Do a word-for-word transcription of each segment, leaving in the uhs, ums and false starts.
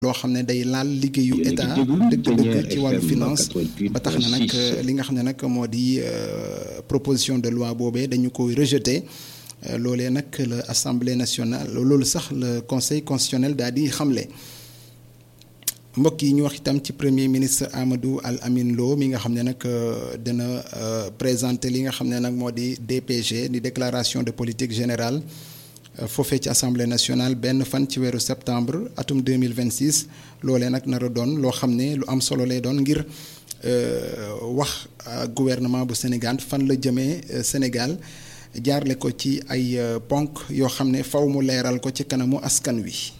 loo xam ne day laal liggéeyu état dëgg-dëgg ci wàllu finance ba tax na nag li nga xam ne nag moo di proposition de loi boobee dañu koy rejeté loolee nag la assemblée nationale loolu sax le conseil constitutionnel daal di xamle. mbokk yi ñu wax itam ci premier ministre Amadou Al Amin Lo mi nga xam ne nag dina présenter li nga xam ne nag moo di D P G di déclaration de politique générale foofee ci assemblée nationale benn fan ci weeru septembre atum deux mille vingt-six loolee nag nar a doon loo xam ne lu am solo lay doon ngir wax gouvernement bu Sénégal fan la jëmee Sénégal jaarle ko ci ay ponk yoo xam ne faw mu leeral ko ci kanamu askan wi.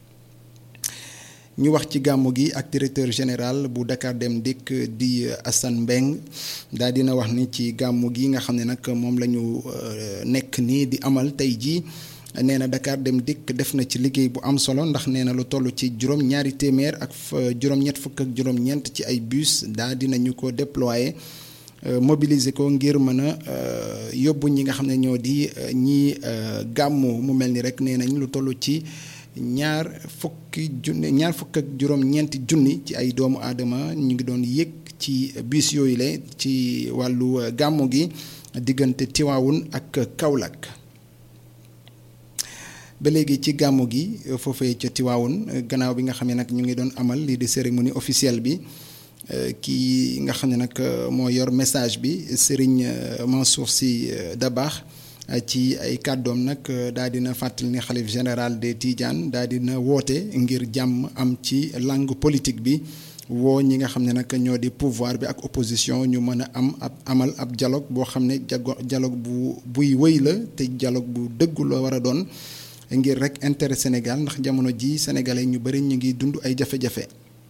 ñu wax ci gàmmu gi ak directeur général bu Dakar Dem Dikk di Assane Mbeng daal dina wax ni ci gàmmu gi nga xam ne nag moom la ñu nekk nii di amal tey jii nee na Dakar Dem Dikk def na ci liggéey bu am solo ndax nee na lu toll ci juróom ñaari téeméer ak juróom-ñett fukk ak juróom-ñeent ci ay bus daal dinañu ko déployer mobiliser ko ngir mën a yóbbu ñi nga xam ne ñoo di ñi gàmmu mu mel ni rek nee nañ lu toll ci ñaar fukki junni ñaar fukk ak juróom-ñeenti junni ci ay doomu aadama ñu ngi doon yéeg ci bus yooyu la ci wàllu gàmmu gi diggante Tivaouane ak Kaolack ba léegi ci gàmmu gi foofee ca Tivaouane gannaaw bi nga xam ne nag ñu ngi doon amal lii di cérémonie officielle bi kii nga xam ne nag moo yor message bi Serigne Mansour Sy Dabakh ci ay kàddoom nag daal dina fàttali ni xalif général des Tidianes daal dina woote ngir jàmm am ci langue politique bi woo ñi nga xam ne nag ñoo di pouvoir bi ak opposition ñu mën a am ab amal ab dialogue boo xam ne jago dialogue bu buy wëy la te dialogue bu dëggu la war a doon ngir rek intérêt Sénégal ndax jamono ji sénégalais ñu bëri ñu ngi dund ay jafe-jafe.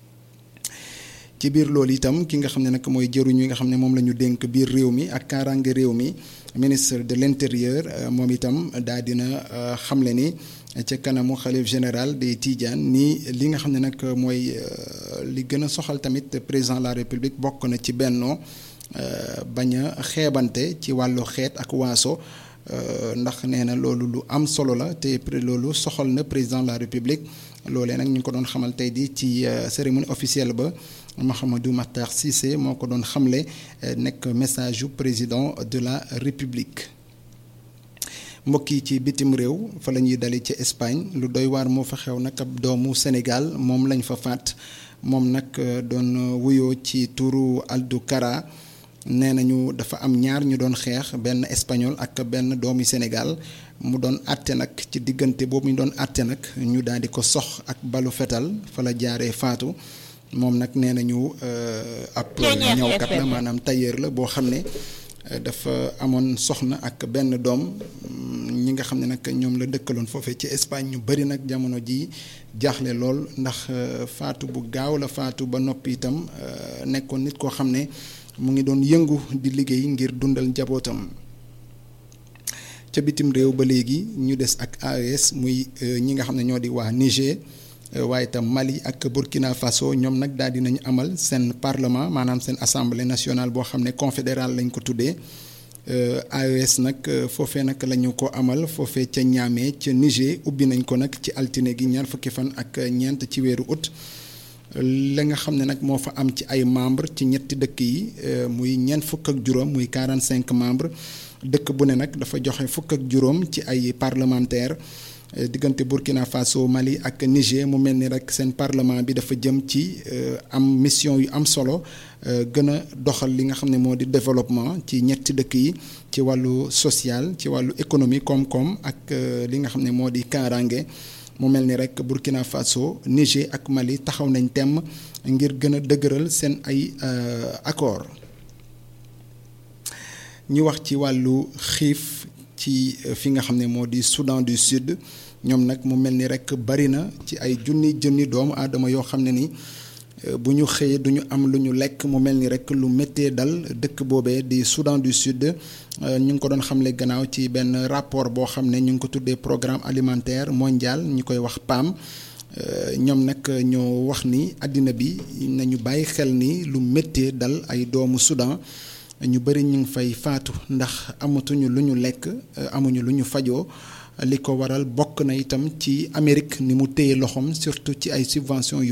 ci biir loolu itam ki nga xam ne nag mooy jëruñ yi nga xam ne moom la ñu dénk biir réew mi ak kaaraange réew mi ministre de l'intérieur moom itam daal dina xamle ni ca kanamu xalif général des Tidianes nii li nga xam ne nag mooy li gën a soxal tamit président de la république bokk na ci bennoo bañ a xeebante ci wàllu xeet ak waaso ndax nee na loolu lu am solo la te loolu soxal na président de la république loolee nag ñu ngi ko doon xamal tey di ci cérémonie officielle ba Mouhamadou Makhtar Cissé moo ko doon xamle nekk message yu président de la république. mbokk yi ci bitim réew fa la ñuy dali ci Espagne lu doy waar moo fa xew nag ab doomu Sénégal moom lañ fa faat moom nag doon wuyoo ci turu Alducara nee nañu dafa am ñaar ñu doon xeex benn espagnol ak benn doomu Sénégal mu doon àtte nag ci diggante boobu ñu doon àtte nag ñu daal di ko sox ak balu fetal fa la jaaree faatu moom nag nee nañu ab ñawkat la maanaam tailleur la boo xam ne dafa amoon soxna ak benn doom ñi nga xam ne nag ñoom la dëkkaloon foofee ci Espagne ñu bari nag jamono ji jaaxle lool ndax faatu bu gaaw la faatu ba noppi itam nekkoon nit koo xam ne mu ngi doon yëngu di liggéey ngir dundal njabootam. ca bitim réew ba léegi ñu des ak A E S muy ñi nga xam ne ñoo di waa Niger waaye itam Mali ak Burkina Faso ñoom nag daal dinañu amal seen parlement maanaam seen assemblée nationale boo xam ne confédérale lañ ko tuddee A E S nag foofee nag la ñu ko amal foofee ca Niamey ca Niger ubbi nañ ko nag ci altine gi ñaar fukki fan ak ñeent ci weeru août. la nga xam ne nag moo fa am ci ay membres ci ñetti dëkk yi muy ñeent fukk ak juróom muy quarante cinq membres dëkk bu ne nag dafa joxe fukk ak juróom ci ay parlementaires diggante Burkina Faso Mali ak Niger mu mel ni rek seen parlement bi dafa jëm ci am mission yu am solo gën a doxal li nga xam ne moo di développement ci ñetti dëkk yi ci wàllu social ci wàllu économie koom-koom ak li nga xam ne moo di kaaraange. mu mel ni rek Burkina Faso Niger ak Mali taxaw nañ temm ngir gën a dëgëral seen ay accord ñu wax ci wàllu xiif ci fi nga xam ne moo di Soudan du Sud ñoom nag mu mel ni rek bari na ci ay junni junni doomu aadama yoo xam ne ni bu ñu xëyee du ñu am lu ñu lekk mu mel ni rek lu méttee dal dëkk boobee di Soudan du Sud ñu ngi ko doon xamle gannaaw ci benn rapport boo xam ne ñu ngi ko tuddee programme alimentaire mondial ñu koy wax P A M ñoom nag ñoo wax ni àddina bi nañu bàyyi xel ni lu méttee dal ay doomu Soudan ñu bëri ñu ngi fay faatu ndax amatuñu lu ñu lekk amuñu lu ñu fajoo li ko waral bokk na itam ci Amérique ni mu téye loxoom surtout ci ay subventions yu